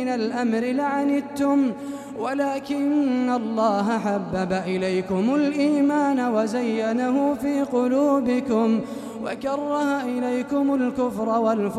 الأمر لعنتم، ولكن الله حبب إليكم الإيمان وزينه في قلوبكم وكره إليكم الكفر والفسوق